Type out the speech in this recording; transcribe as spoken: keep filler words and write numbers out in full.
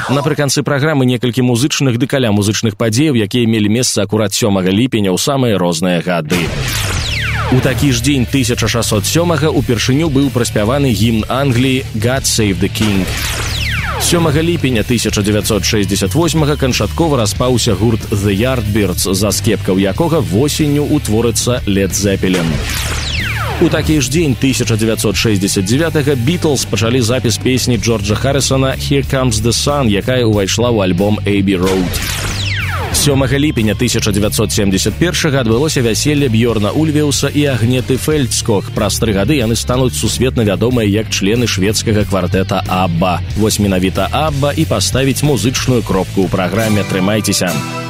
Напрыканцы праграмы некалькі музычных ды каля музычных падзеяў, якія мелі месца акурат сёмага ліпеня ў самыя розныя гады. У такі ж дзень тысяча шэсцьсот сёмага упершыню быў праспяваны гімн Англіі «God Save the King». сёмага ліпеня тысяча дзевяцьсот шэсцьдзесят восьмага канчаткова распаўся гурт «The Yardbirds», за скепкаў якога восенню ўтворыцца Led Zeppelin. У такі ж дзень тысяча дзевяцьсот шэсцьдзесят дзевятага Beatles пачалі запіс песні Джорджа Харрисона «Here Comes the Sun», якая ўвайшла ў альбом «Abbey Road». сёмага ліпеня тысяча дзевяцьсот семдзесят першага адбылося вяселле Бьорна Ульвеуса і Агнеты Фельдског. Праз тры гады яны стануць сусветна вядомыя як члены шведскага квартэта «Абба». Вось менавіта «Абба» і паставіць музычную кропку ў праграме. Трымайцеся!